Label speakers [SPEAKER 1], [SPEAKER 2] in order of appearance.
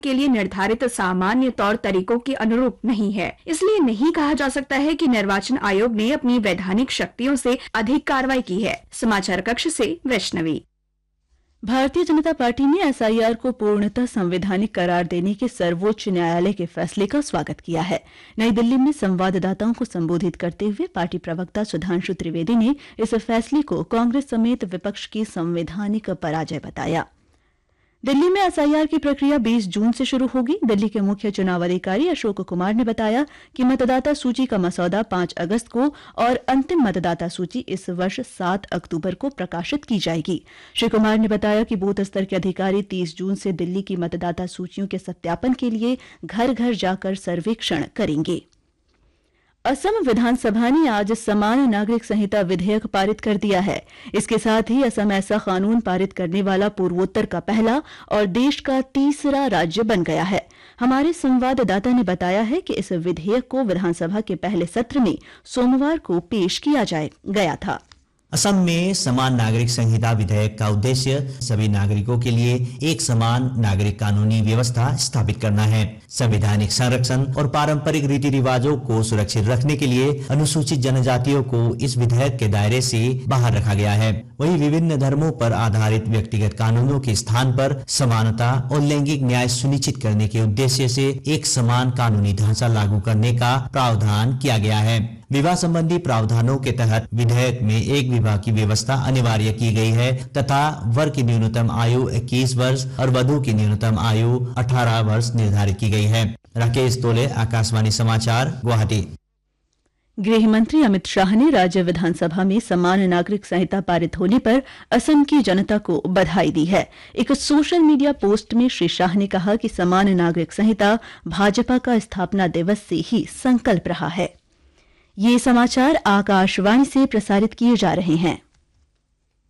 [SPEAKER 1] के लिए निर्धारित सामान्य तौर तरीकों के अनुरूप नहीं है। इसलिए नहीं कहा जा सकता है कि निर्वाचन आयोग ने अपनी वैधानिक शक्तियों से अधिक कार्रवाई की है। समाचार कक्ष से वैष्णवी।
[SPEAKER 2] भारतीय जनता पार्टी ने एसआईआर को पूर्णतः संवैधानिक करार देने के सर्वोच्च न्यायालय के फैसले का स्वागत किया है। नई दिल्ली में संवाददाताओं को संबोधित करते हुए पार्टी प्रवक्ता सुधांशु त्रिवेदी ने इस फैसले को कांग्रेस समेत विपक्ष की संवैधानिक पराजय बताया। दिल्ली में एसआईआर की प्रक्रिया 20 जून से शुरू होगी। दिल्ली के मुख्य चुनाव अधिकारी अशोक कुमार ने बताया कि मतदाता सूची का मसौदा 5 अगस्त को और अंतिम मतदाता सूची इस वर्ष 7 अक्टूबर को प्रकाशित की जाएगी। श्री कुमार ने बताया कि बूथ स्तर के अधिकारी 30 जून से दिल्ली की मतदाता सूचियों के सत्यापन के लिए घर घर जाकर सर्वेक्षण करेंगे। असम विधानसभा ने आज समान नागरिक संहिता विधेयक पारित कर दिया है। इसके साथ ही असम ऐसा कानून पारित करने वाला पूर्वोत्तर का पहला और देश का तीसरा राज्य बन गया है। हमारे संवाददाता ने बताया है कि इस विधेयक को विधानसभा के पहले सत्र में सोमवार को पेश किया गया था।
[SPEAKER 3] असम में समान नागरिक संहिता विधेयक का उद्देश्य सभी नागरिकों के लिए एक समान नागरिक कानूनी व्यवस्था स्थापित करना है। संवैधानिक संरक्षण और पारंपरिक रीति रिवाजों को सुरक्षित रखने के लिए अनुसूचित जनजातियों को इस विधेयक के दायरे से बाहर रखा गया है। वहीं विभिन्न धर्मों पर आधारित व्यक्तिगत कानूनों के स्थान पर समानता और लैंगिक न्याय सुनिश्चित करने के उद्देश्य से एक समान कानूनी ढांचा लागू करने का प्रावधान किया गया है। विवाह संबंधी प्रावधानों के तहत विधेयक में एक विवाह की व्यवस्था अनिवार्य की गई है तथा वर की न्यूनतम आयु 21 वर्ष और वधु की न्यूनतम आयु 18 वर्ष निर्धारित की गई है। राकेश तोले, आकाशवाणी समाचार, गुवाहाटी।
[SPEAKER 2] गृह मंत्री अमित शाह ने राज्य विधानसभा में समान नागरिक संहिता पारित होने पर असम की जनता को बधाई दी है। एक सोशल मीडिया पोस्ट में श्री शाह ने कहा कि समान नागरिक संहिता भाजपा का स्थापना दिवस से ही संकल्प रहा है। ये समाचार आकाशवाणी से प्रसारित किए जा रहे हैं।